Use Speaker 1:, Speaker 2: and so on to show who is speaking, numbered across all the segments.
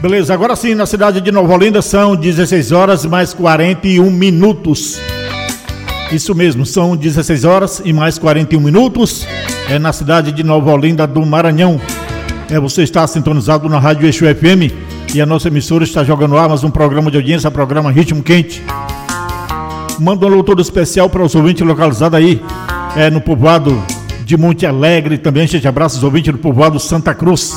Speaker 1: Beleza, agora sim, na cidade de Nova Olinda são 16 horas mais 41 minutos. Isso mesmo, são 16 horas e mais 41 minutos. É na cidade de Nova Olinda do Maranhão. Você está sintonizado na Rádio Eixo FM e a nossa emissora está jogando ar mais um programa de audiência, programa Ritmo Quente. Manda um alô todo especial para os ouvintes localizados aí no povoado de Monte Alegre. Também a gente abraça os ouvintes do povoado Santa Cruz.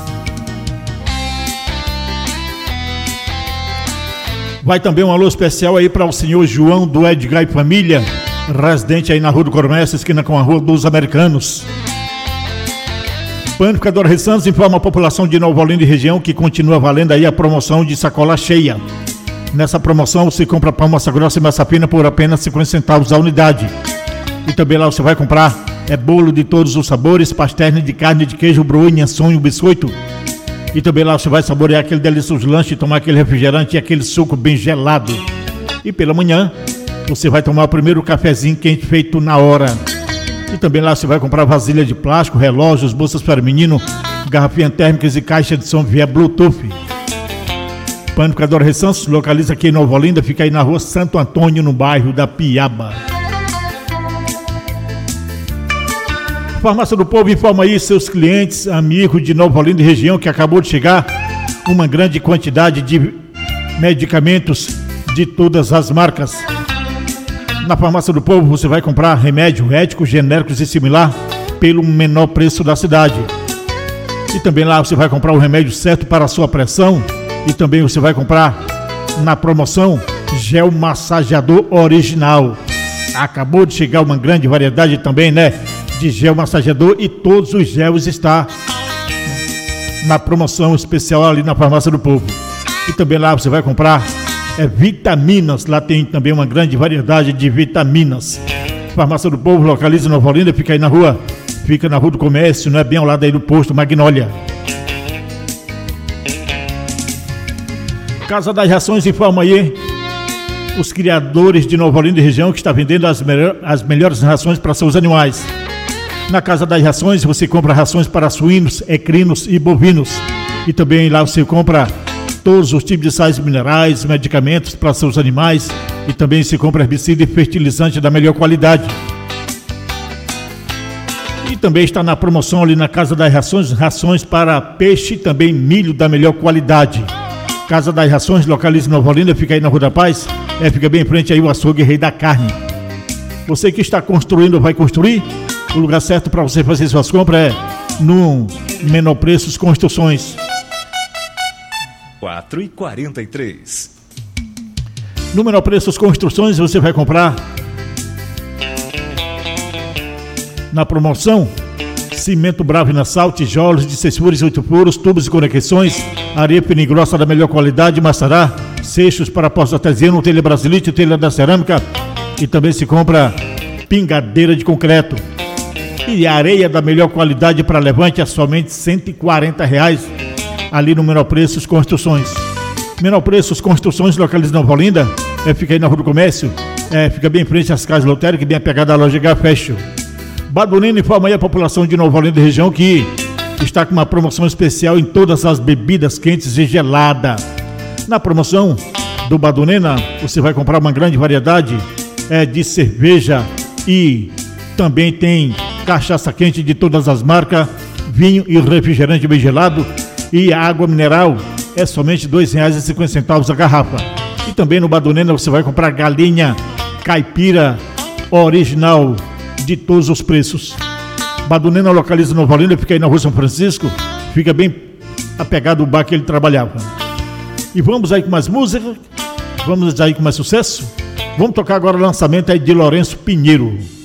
Speaker 1: Vai também um alô especial aí para o senhor João do Edgar e Família, residente aí na Rua do Comércio, esquina com a Rua dos Americanos. Panificadora Rei Santos informa a população de Nova Olinda e região que continua valendo aí a promoção de sacola cheia. Nessa promoção você compra pão, massa grossa e massa fina por apenas 50 centavos a unidade. E também lá você vai comprar bolo de todos os sabores, pastéis de carne, de queijo, broinha, sonho, biscoito. E também lá você vai saborear aquele delicioso lanche, tomar aquele refrigerante e aquele suco bem gelado. E pela manhã você vai tomar o primeiro cafezinho quente feito na hora. E também lá você vai comprar vasilha de plástico, relógios, bolsas para menino, garrafinhas térmicas e caixa de som via Bluetooth. Panificadora Rei Santos localiza aqui em Nova Olinda, fica aí na Rua Santo Antônio, no bairro da Piaba. Farmácia do Povo informa aí seus clientes, amigos de Nova Olinda e região que acabou de chegar uma grande quantidade de medicamentos de todas as marcas. Na Farmácia do Povo você vai comprar remédio ético, genéricos e similar pelo menor preço da cidade. E também lá você vai comprar o remédio certo para a sua pressão. E também você vai comprar na promoção gel massageador original. Acabou de chegar uma grande variedade também, de gel massageador e todos os gels está na promoção especial ali na Farmácia do Povo. E também lá você vai comprar vitaminas, lá tem também uma grande variedade de vitaminas. Farmácia do Povo localiza em Nova Olinda, fica aí na Rua do Comércio, bem ao lado aí do posto Magnólia. Casa das Rações informa aí os criadores de Nova Olinda e região que está vendendo as melhores rações para seus animais. Na Casa das Rações você compra rações para suínos, equinos e bovinos. E também lá você compra todos os tipos de sais minerais, medicamentos para seus animais. E também se compra herbicida e fertilizante da melhor qualidade. E também está na promoção ali na Casa das Rações, rações para peixe e também milho da melhor qualidade. Casa das Rações localiza em Nova Olinda, fica aí na Rua da Paz, fica bem em frente aí o açougue Rei da Carne. Você que está construindo ou vai construir, o lugar certo para você fazer suas compras no Menor Preços Construções.
Speaker 2: 4h43.
Speaker 1: No Menor Preços Construções você vai comprar na promoção cimento Bravo Inassal, tijolos de 6 furos e 8 furos, tubos e conexões, areia fina e grossa da melhor qualidade, maçará, seixos para postos artesiano, telha brasilite, telha da cerâmica e também se compra pingadeira de concreto. E areia da melhor qualidade para levante a somente R$140 ali no Menor Preços Construções. Menor Preços Construções localiza em Nova Olinda, fica aí na Rua do Comércio, fica bem em frente às casas lotéricas, bem apegada à loja Gafecho. Badunino informa aí a população de Nova Olinda e região que está com uma promoção especial em todas as bebidas quentes e geladas. Na promoção do Badunina, você vai comprar uma grande variedade de cerveja e também tem cachaça quente de todas as marcas, vinho e refrigerante bem gelado e água mineral somente R$2,50 a garrafa. E também no Badunina você vai comprar galinha caipira original de todos os preços. Badunina localiza em Nova Olinda, fica aí na Rua São Francisco, fica bem apegado ao bar que ele trabalhava. E vamos aí com mais música, vamos aí com mais sucesso. Vamos tocar agora o lançamento aí de Lourenço Pinheiro.